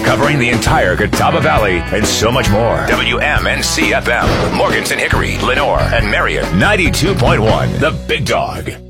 covering the entire Catawba Valley and so much more. WMNC FM, Morganton, Hickory, Lenore, and Marion. 92.1, The Big Dog.